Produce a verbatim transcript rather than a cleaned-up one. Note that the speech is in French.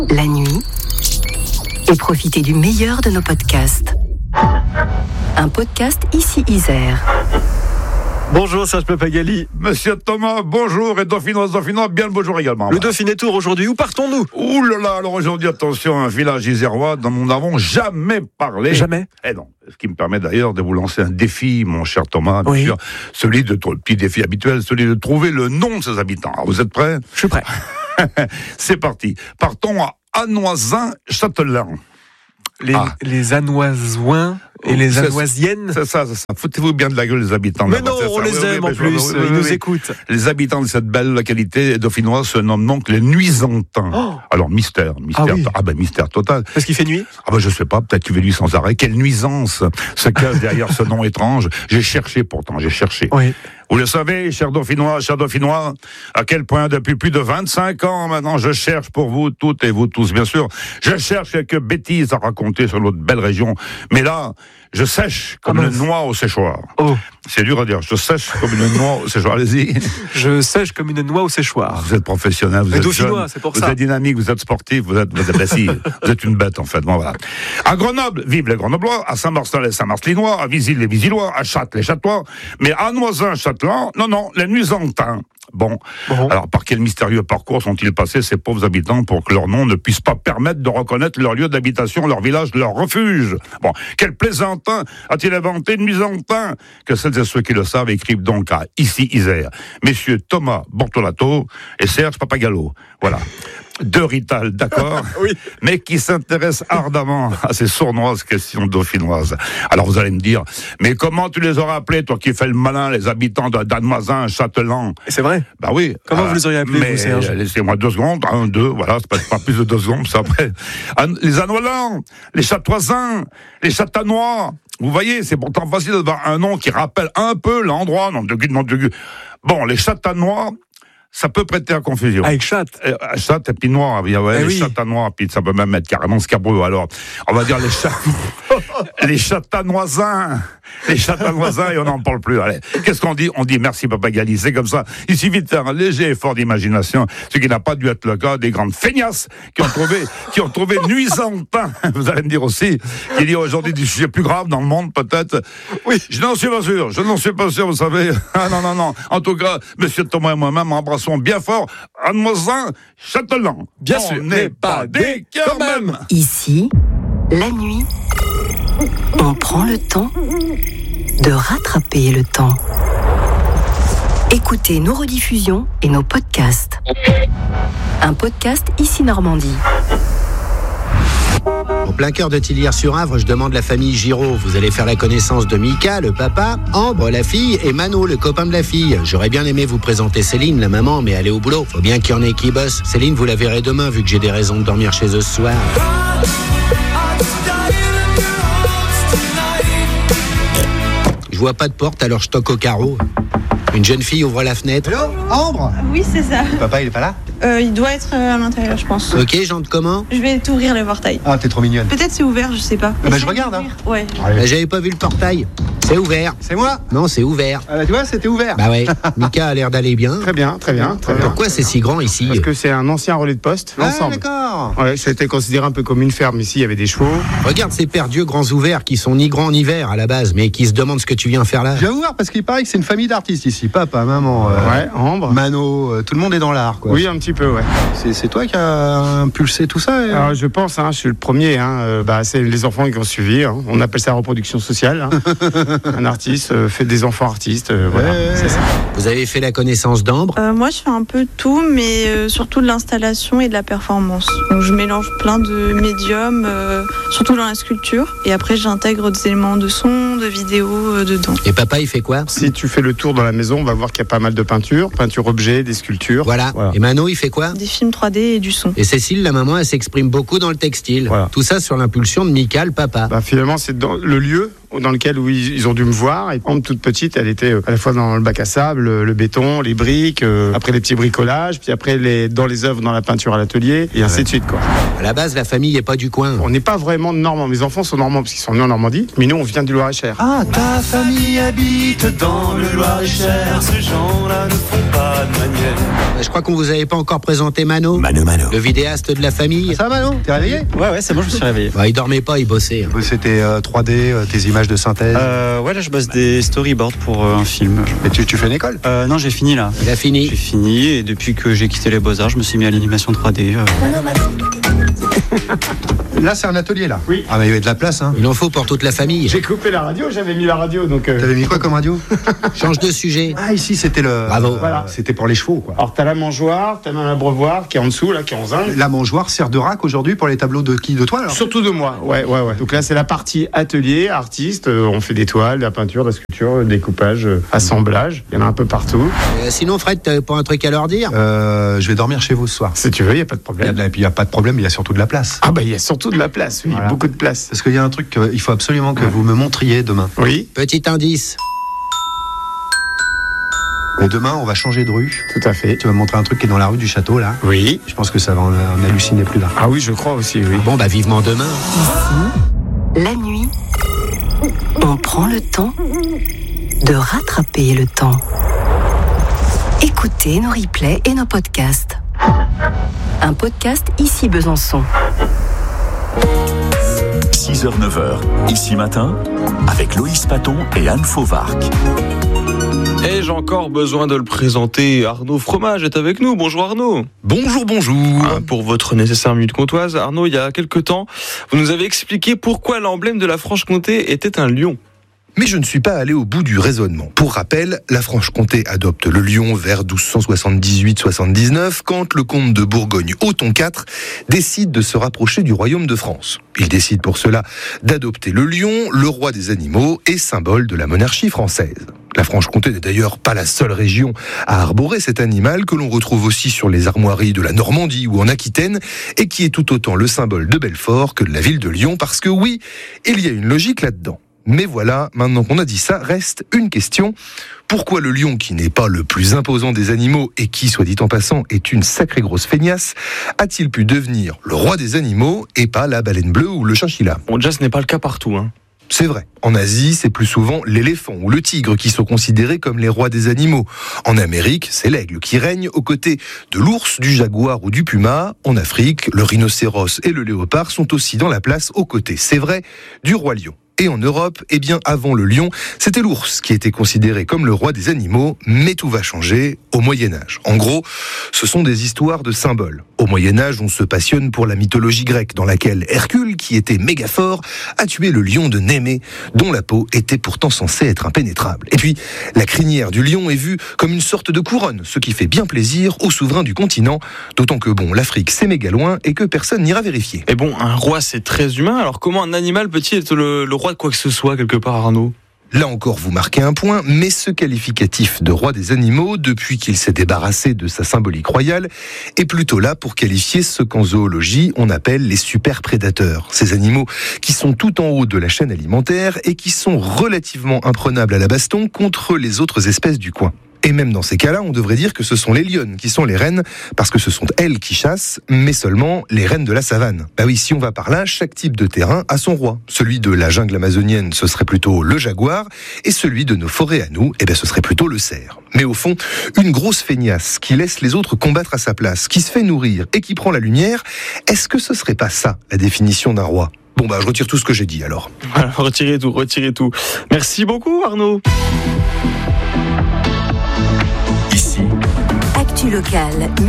la nuit, et profitez du meilleur de nos podcasts. Un podcast Ici Isère. Bonjour Serge Papagali. Monsieur Thomas, bonjour, et Dauphinoise, Dauphinois, bien le bonjour également. Le Dauphiné Tour aujourd'hui, où partons-nous? Ouh là là, alors aujourd'hui, attention, un village isérois dont nous n'avons jamais parlé. Jamais? Eh non, ce qui me permet d'ailleurs de vous lancer un défi, mon cher Thomas, bien oui. sûr, celui de, le petit défi habituel, celui de trouver le nom de ses habitants. Alors, vous êtes prêts? Je suis prêt. C'est parti. Partons à Anoisin-Châtelain. Les, Ah. les Anoisoins et les C'est- Anoisiennes. C'est ça, c'est ça. Foutez-vous bien de la gueule des habitants. Mais là-bas, non, c'est on ça. les Oui, oui, aime mais en je- plus, oui, oui, ils oui, nous oui. écoutent. Les habitants de cette belle localité dauphinoise se nomment donc les Nuisantins. Oh. Alors, mystère, mystère, Ah oui. ah ben mystère total. Parce qu'il fait nuit? Ah ben je sais pas, peut-être tu veux lui sans arrêt. Quelle nuisance se cache derrière ce nom étrange. J'ai cherché pourtant, j'ai cherché. Oui. Vous le savez, chers Dauphinois, chers Dauphinois, à quel point depuis plus de vingt-cinq ans maintenant, je cherche pour vous toutes et vous tous, bien sûr, je cherche quelques bêtises à raconter sur notre belle région. Mais là, je sèche comme Ah une mince. noix au séchoir. Oh, C'est dur à dire, je sèche comme une noix au séchoir. Allez-y. je sèche comme une noix au séchoir. Vous êtes professionnel, vous Mais êtes Dauphinois, jeune, c'est pour vous ça. êtes dynamique, vous êtes sportif, vous êtes, vous êtes, bah si, vous êtes une bête en fait. Bon, voilà. À Grenoble, vive les Grenoblois, à Saint-Marcel les Saint-Marcelinois, à Visil les Visillois, à Châtes les Châtois, mais à Noisin, Châtelain, non, non, les Nuisantins. Bon. Bon. Alors par quel mystérieux parcours sont-ils passés ces pauvres habitants pour que leur nom ne puisse pas permettre de reconnaître leur lieu d'habitation, leur village, leur refuge? Bon, quel plaisantin a-t-il inventé de Nuisantin? Que celles et ceux qui le savent écrivent donc à Ici Isère. Messieurs Thomas Bortolato et Serge Papagallo. Voilà. Deux Rital, d'accord, Oui. mais qui s'intéressent ardemment à ces sournoises questions dauphinoises. Alors vous allez me dire, mais comment tu les aurais appelés, toi qui fais le malin, les habitants de Danoisin, Châtelain? Et c'est vrai. Bah oui. Comment vous les auriez appelés, mais, vous, Serge? euh, Laissez-moi deux secondes, un, deux, voilà, c'est pas, pas plus de deux secondes, ça après. An- Les Anoilans, les Châtoisins, les Châtanois. Vous voyez, c'est pourtant facile d'avoir un nom qui rappelle un peu l'endroit, nom de Dieu, nom de Dieu. Bon, les Châtanois, ça peut prêter à confusion. Avec chatte. Euh, Chat et puis noir, ouais, Eh les oui. Châtanois, puis ça peut même être carrément scabreux. Alors, on va dire les chats, les Châtanoisins, les Châtanoisins, et on n'en parle plus. Allez, qu'est-ce qu'on dit? On dit merci Papagali, c'est comme ça. Il suffit de faire un léger effort d'imagination, ce qui n'a pas dû être le cas des grandes feignasses qui ont trouvé, qui ont trouvé Nuisantin. Vous allez me dire aussi qu'il y a aujourd'hui des sujets plus graves dans le monde, peut-être. Oui. Je n'en suis pas sûr, je n'en suis pas sûr, vous savez. Ah non, non, non. En tout cas, monsieur Thomas et moi-même embrassons bien fort Anoisin, Châtelain. Bien On sûr, n'est pas des quand même. Ici, la nuit, on prend le temps de rattraper le temps. Écoutez nos rediffusions et nos podcasts. Un podcast Ici Normandie. En plein cœur de Tillières-sur-Avre, je demande la famille Giraud. Vous allez faire la connaissance de Mika, le papa, Ambre, la fille, et Mano, le copain de la fille. J'aurais bien aimé vous présenter Céline, la maman, mais elle est au boulot. Faut bien qu'il y en ait qui bossent. Céline, vous la verrez demain, vu que j'ai des raisons de dormir chez eux ce soir. Je vois pas de porte, alors je toque au carreau. Une jeune fille ouvre la fenêtre. Hello, Ambre? Oui, c'est ça. Papa, il est pas là? Euh, il doit être euh, à l'intérieur, je pense. Ok, j'entre comment? Je vais t'ouvrir le portail. Ah, t'es trop mignonne. Peut-être c'est ouvert, je sais pas. bah, je Essaye regarde, d'ouvrir. Ouais. Bah, j'avais pas vu le portail. C'est ouvert. C'est moi? Non, c'est ouvert. Ah, bah, tu vois, c'était ouvert. Bah ouais, Mika a l'air d'aller bien. Très bien, très bien, très bien. Pourquoi c'est si grand ici? Parce que c'est un ancien relais de poste, Ah, l'ensemble. d'accord. Ouais, ça a été considéré un peu comme une ferme. Ici, il y avait des chevaux. Regarde ces perdieux grands ouverts qui sont ni grands ni verts à la base, mais qui se demandent ce que tu viens faire là. Je viens voir parce qu'il paraît que c'est une famille d'artistes ici. Papa, maman, euh, Ouais, Ambre. Mano, euh, tout le monde est dans l'art, quoi. Oui, un petit peu, ouais. C'est, c'est toi qui as impulsé tout ça? euh Alors, je pense, hein, je suis le premier. Hein, euh, bah, c'est les enfants qui ont suivi. Hein. On appelle ça reproduction sociale. Hein. Un artiste euh, fait des enfants artistes. euh, voilà, Ouais, c'est ça. Vous avez fait la connaissance d'Ambre? Euh, moi, je fais un peu de tout, mais euh, surtout de l'installation et de la performance. Donc, je mélange plein de médiums, euh, surtout dans la sculpture. Et après, j'intègre des éléments de son, de vidéo euh, dedans. Et papa, il fait quoi? Si tu fais le tour dans la maison, on va voir qu'il y a pas mal de peintures, peintures objets, des sculptures. Voilà. Voilà. Et Mano, il fait quoi? Des films trois D et du son. Et Cécile, la maman, elle s'exprime beaucoup dans le textile. Voilà. Tout ça sur l'impulsion de Mika, le papa. Bah, finalement, c'est dans le lieu dans lequel où ils, ils ont dû me voir. Et Ambre, toute petite, elle était à la fois dans le bac à sable, le, le béton, les briques, euh, après les petits bricolages, puis après les, dans les œuvres, dans la peinture à l'atelier, et ainsi ouais. de suite, quoi. À la base, la famille n'est pas du coin. On n'est pas vraiment normands. Mes enfants sont normands parce qu'ils sont nés en Normandie, mais nous, on vient du Loir-et-Cher. Ah, ta famille habite dans le Loir-et-Cher. Ces gens-là ne font pas de manière. Je crois qu'on vous avait pas encore présenté Mano. Mano, Mano. Le vidéaste de la famille. Ça va, Mano? T'es réveillé? Ouais, ouais, c'est bon, je me suis réveillé. Bah, il dormait pas, il bossait. C'était euh, trois D, euh, tes images de synthèse. Euh, ouais, là, je bosse des storyboards pour euh, un film. Et tu, tu fais une école? Euh, non, j'ai fini là. Il a fini. J'ai fini et depuis que j'ai quitté les Beaux-Arts, je me suis mis à l'animation trois D. Euh... Mano, Mano. Là, c'est un atelier, là. Oui. Ah, mais il y avait de la place, hein. Il en faut pour toute la famille. J'ai coupé la radio, j'avais mis la radio, donc. Euh... T'avais mis quoi comme radio? Change de sujet. Ah, ici, c'était le. Bravo. Euh, voilà. C'était pour les chevaux, quoi. Alors, t'as la mangeoire, t'as même l'abreuvoir qui est en dessous, là, qui est en zinc. La mangeoire sert de rack aujourd'hui pour les tableaux de qui? De toi, alors? Surtout de moi, ouais, ouais, ouais. Donc là, c'est la partie atelier, artiste. Euh, on fait des toiles, de la peinture, de la sculpture, euh, découpage, euh, assemblage. Il y en a un peu partout. Euh, sinon, Fred, t'avais pas un truc à leur dire? Euh, je vais dormir chez vous ce soir. Si tu veux, il n'y a pas de Il y a problème. de la- Et puis, il n'y a pas de problème, il y a surtout de la place. Ah, bah, il y a surtout de la place, oui, Voilà. beaucoup de place. Parce qu'il y a un truc qu'il faut absolument que vous me montriez demain. Oui, Petit indice. Et demain, on va changer de rue. tout à fait. Tu vas me montrer un truc qui est dans la rue du château, là. Oui. Je pense que ça va en, en halluciner plus d'un. Ah oui, je crois aussi, oui. Bon, bah, vivement demain. La nuit, on prend le temps de rattraper le temps. Écoutez nos replays et nos podcasts. Un podcast Ici Besançon. six heures neuf heures, ici matin, avec Loïs Paton et Anne Fauvarc. Ai-je encore besoin de le présenter? Arnaud Fromage est avec nous. Bonjour Arnaud. Bonjour, bonjour. Ah, pour votre nécessaire minute comtoise, Arnaud, il y a quelques temps, vous nous avez expliqué pourquoi l'emblème de la Franche-Comté était un lion. Mais je ne suis pas allé au bout du raisonnement. Pour rappel, la Franche-Comté adopte le lion vers douze cent soixante-dix-huit soixante-dix-neuf quand le comte de Bourgogne, Othon quatre, décide de se rapprocher du royaume de France. Il décide pour cela d'adopter le lion, le roi des animaux et symbole de la monarchie française. La Franche-Comté n'est d'ailleurs pas la seule région à arborer cet animal que l'on retrouve aussi sur les armoiries de la Normandie ou en Aquitaine et qui est tout autant le symbole de Belfort que de la ville de Lyon parce que oui, il y a une logique là-dedans. Mais voilà, maintenant qu'on a dit ça, reste une question. Pourquoi le lion, qui n'est pas le plus imposant des animaux et qui, soit dit en passant, est une sacrée grosse feignasse, a-t-il pu devenir le roi des animaux et pas la baleine bleue ou le chinchilla? Bon, déjà, ce n'est pas le cas partout, hein. C'est vrai. En Asie, c'est plus souvent l'éléphant ou le tigre qui sont considérés comme les rois des animaux. En Amérique, c'est l'aigle qui règne aux côtés de l'ours, du jaguar ou du puma. En Afrique, le rhinocéros et le léopard sont aussi dans la place aux côtés, c'est vrai, du roi lion. Et en Europe, eh bien, avant le lion, c'était l'ours qui était considéré comme le roi des animaux, mais tout va changer au Moyen-Âge. En gros, ce sont des histoires de symboles. Au Moyen-Âge, on se passionne pour la mythologie grecque, dans laquelle Hercule, qui était méga fort, a tué le lion de Némée, dont la peau était pourtant censée être impénétrable. Et puis, la crinière du lion est vue comme une sorte de couronne, ce qui fait bien plaisir aux souverains du continent, d'autant que, bon, l'Afrique, c'est méga loin et que personne n'ira vérifier. Et bon, un roi, c'est très humain, alors comment un animal peut-il être le, le roi de quoi que ce soit, quelque part, Arnaud? Là encore, vous marquez un point, mais ce qualificatif de roi des animaux, depuis qu'il s'est débarrassé de sa symbolique royale, est plutôt là pour qualifier ce qu'en zoologie on appelle les superprédateurs. Ces animaux qui sont tout en haut de la chaîne alimentaire et qui sont relativement imprenables à la baston contre les autres espèces du coin. Et même dans ces cas-là, on devrait dire que ce sont les lionnes qui sont les reines, parce que ce sont elles qui chassent, mais seulement les reines de la savane. Bah oui, si on va par là, chaque type de terrain a son roi. Celui de la jungle amazonienne, ce serait plutôt le jaguar, et celui de nos forêts à nous, eh ben, ce serait plutôt le cerf. Mais au fond, une grosse feignasse qui laisse les autres combattre à sa place, qui se fait nourrir et qui prend la lumière, est-ce que ce serait pas ça, la définition d'un roi ? Bon bah, je retire tout ce que j'ai dit alors. Voilà, retirez tout, retirez tout. Merci beaucoup, Arnaud. Actu locale.